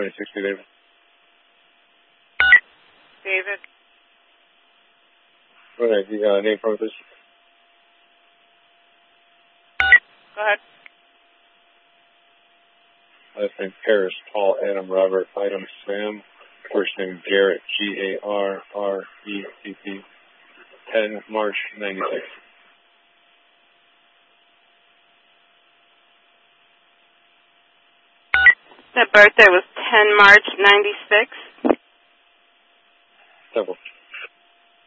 2060, David. David. Go ahead. The name for this. Go ahead. Last name Paris, Paul, Adam, Robert, Item, Sam. First name Garrett, Garrett. 10 March 96. The birthday was 10 March 96. Several.